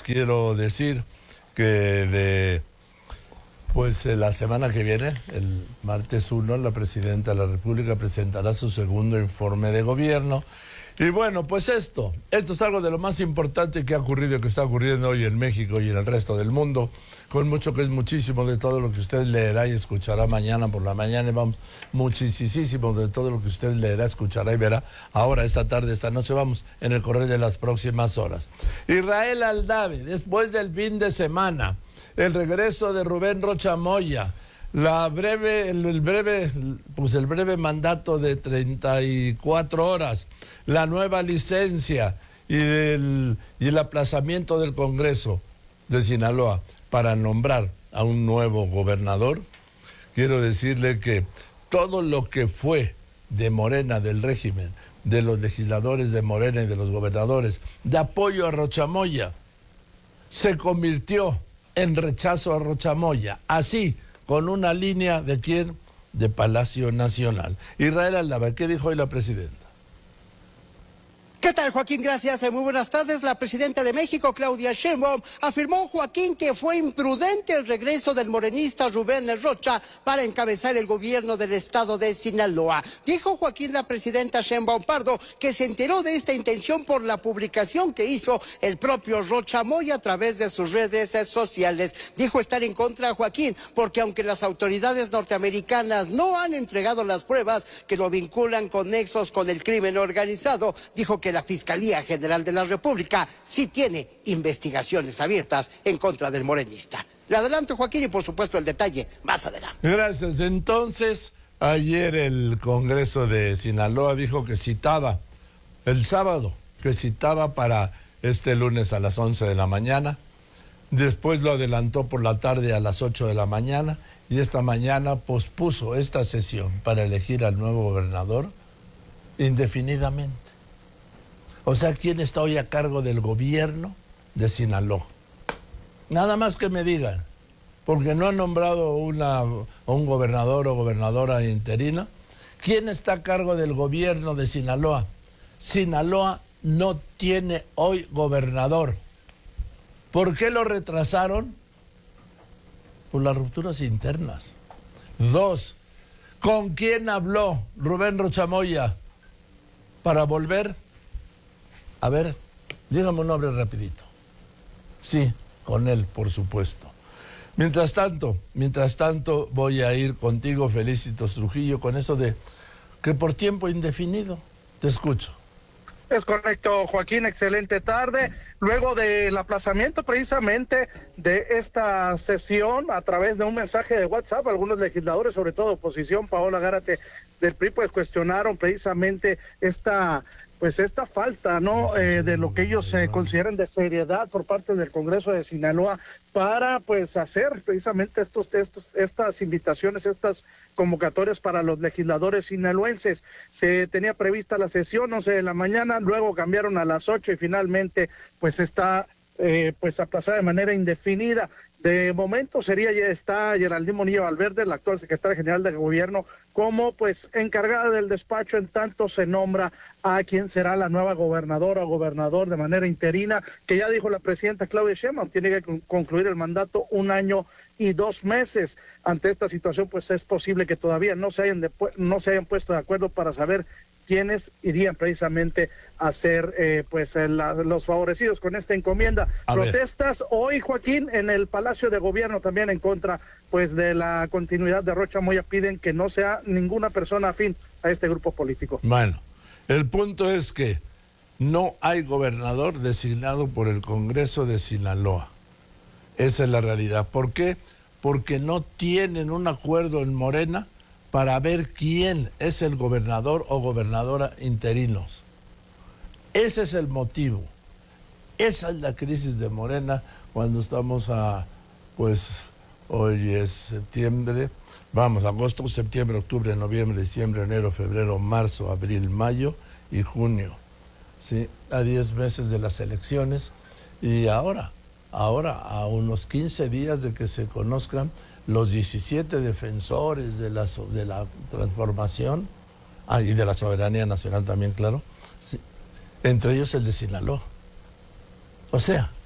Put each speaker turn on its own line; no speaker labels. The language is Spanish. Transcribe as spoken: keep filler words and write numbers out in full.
quiero decir que de pues la semana que viene, el martes uno, la Presidenta de la República presentará su segundo informe de gobierno. Y bueno, pues esto, esto es algo de lo más importante que ha ocurrido, que está ocurriendo hoy en México y en el resto del mundo, con mucho que es muchísimo de todo lo que usted leerá y escuchará mañana por la mañana, y vamos, muchísimo de todo lo que usted leerá, escuchará y verá ahora, esta tarde, esta noche, vamos, en el correr de las próximas horas. Israel Aldave, después del fin de semana, el regreso de Rubén Rocha Moya, la breve, el, el breve, pues el breve mandato de treinta y cuatro horas, la nueva licencia y el, y el aplazamiento del Congreso de Sinaloa para nombrar a un nuevo gobernador. Quiero decirle que todo lo que fue de Morena, del régimen, de los legisladores de Morena y de los gobernadores, de apoyo a Rocha Moya, se convirtió en rechazo a Rocha Moya, así, con una línea de quién, de Palacio Nacional. Israel Aldave, ¿qué dijo hoy la presidenta?
¿Qué tal, Joaquín? Gracias. Muy buenas tardes. La presidenta de México, Claudia Sheinbaum, afirmó, Joaquín, que fue imprudente el regreso del morenista Rubén Rocha para encabezar el gobierno del estado de Sinaloa. Dijo, Joaquín, la presidenta Sheinbaum Pardo, que se enteró de esta intención por la publicación que hizo el propio Rocha Moya a través de sus redes sociales. Dijo estar en contra, Joaquín, porque aunque las autoridades norteamericanas no han entregado las pruebas que lo vinculan con nexos con el crimen organizado, dijo que la Fiscalía General de la República sí tiene investigaciones abiertas en contra del morenista. Le adelanto, Joaquín, y por supuesto el detalle más adelante.
Gracias. Entonces, ayer el Congreso de Sinaloa dijo que citaba, el sábado, que citaba para este lunes a las once de la mañana, después lo adelantó por la tarde a las ocho de la mañana, y esta mañana pospuso esta sesión para elegir al nuevo gobernador indefinidamente. O sea, ¿quién está hoy a cargo del gobierno de Sinaloa? Nada más que me digan, porque no han nombrado una, un gobernador o gobernadora interina. ¿Quién está a cargo del gobierno de Sinaloa? Sinaloa no tiene hoy gobernador. ¿Por qué lo retrasaron? Por las rupturas internas. Dos, ¿con quién habló Rubén Rocha Moya para volver? A ver, dígame un nombre rapidito. Sí, con él, por supuesto. Mientras tanto, mientras tanto, voy a ir contigo, Felicitos Trujillo, con eso de que por tiempo indefinido. Te escucho.
Es correcto, Joaquín, excelente tarde. Luego del aplazamiento precisamente de esta sesión a través de un mensaje de WhatsApp, algunos legisladores, sobre todo oposición, Paola Gárate del P R I, pues cuestionaron precisamente esta... pues esta falta, ¿no?, eh, de lo que ellos eh, consideran de seriedad por parte del Congreso de Sinaloa para, pues, hacer precisamente estos, estos, estas invitaciones, estas convocatorias para los legisladores sinaloenses. Se tenía prevista la sesión once de la mañana, luego cambiaron a las ocho y finalmente, pues, está, eh, pues, aplazada de manera indefinida. De momento sería, ya está Geraldine Monilla Valverde, la actual secretaria general de gobierno, como pues encargada del despacho, en tanto se nombra a quien será la nueva gobernadora o gobernador de manera interina, que ya dijo la presidenta Claudia Sheinbaum, tiene que concluir el mandato un año y dos meses. Ante esta situación, pues es posible que todavía no se hayan, de, no se hayan puesto de acuerdo para saber quienes irían precisamente a ser eh, pues la, los favorecidos con esta encomienda. A Protestas ver. Hoy, Joaquín, en el Palacio de Gobierno también en contra pues de la continuidad de Rocha Moya. Piden que no sea ninguna persona afín a este grupo político.
Bueno, el punto es que no hay gobernador designado por el Congreso de Sinaloa. Esa es la realidad. ¿Por qué? Porque no tienen un acuerdo en Morena para ver quién es el gobernador o gobernadora interinos. Ese es el motivo. Esa es la crisis de Morena cuando estamos a, pues, hoy es septiembre, vamos, agosto, septiembre, octubre, noviembre, diciembre, enero, febrero, marzo, abril, mayo y junio. ¿Sí? A diez meses de las elecciones y ahora, ahora a unos quince días de que se conozcan los diecisiete defensores de la, de la transformación, ah, y de la soberanía nacional también, claro, sí, entre ellos el de Sinaloa. O sea,